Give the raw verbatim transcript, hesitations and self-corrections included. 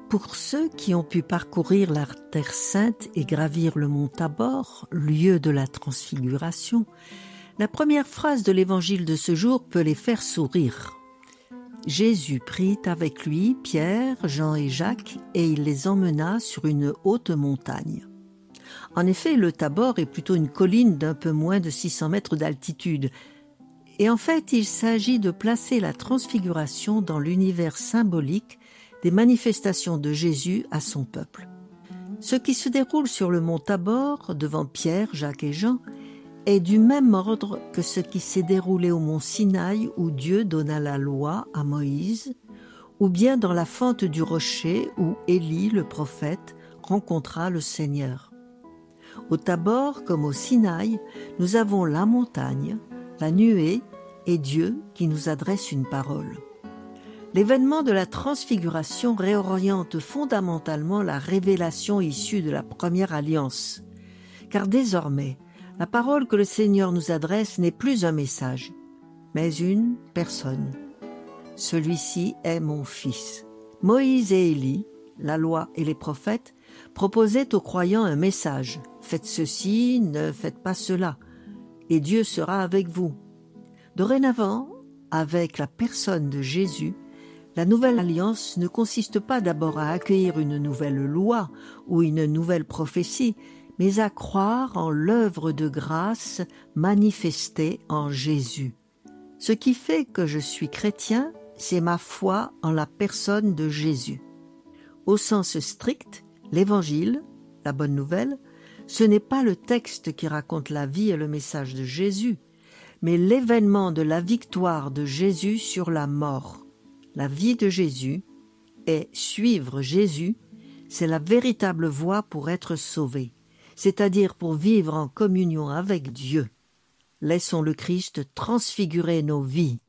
Pour ceux qui ont pu parcourir la Terre Sainte et gravir le mont Tabor, lieu de la transfiguration, la première phrase de l'évangile de ce jour peut les faire sourire. Jésus prit avec lui Pierre, Jean et Jacques et il les emmena sur une haute montagne. En effet, le Tabor est plutôt une colline d'un peu moins de six cents mètres d'altitude. Et en fait, il s'agit de placer la transfiguration dans l'univers symbolique des manifestations de Jésus à son peuple. Ce qui se déroule sur le mont Tabor, devant Pierre, Jacques et Jean, est du même ordre que ce qui s'est déroulé au mont Sinaï où Dieu donna la loi à Moïse, ou bien dans la fente du rocher où Élie, le prophète, rencontra le Seigneur. Au Tabor comme au Sinaï, nous avons la montagne, la nuée et Dieu qui nous adresse une parole. L'événement de la transfiguration réoriente fondamentalement la révélation issue de la première alliance, car désormais, la parole que le Seigneur nous adresse n'est plus un message, mais une personne. Celui-ci est mon fils. Moïse et Élie, la loi et les prophètes, proposaient aux croyants un message. Faites ceci, ne faites pas cela, et Dieu sera avec vous. Dorénavant, avec la personne de Jésus, la nouvelle alliance ne consiste pas d'abord à accueillir une nouvelle loi ou une nouvelle prophétie, mais à croire en l'œuvre de grâce manifestée en Jésus. Ce qui fait que je suis chrétien, c'est ma foi en la personne de Jésus. Au sens strict, l'Évangile, la bonne nouvelle, ce n'est pas le texte qui raconte la vie et le message de Jésus, mais l'événement de la victoire de Jésus sur la mort. La vie de Jésus et suivre Jésus, c'est la véritable voie pour être sauvé, c'est-à-dire pour vivre en communion avec Dieu. Laissons le Christ transfigurer nos vies.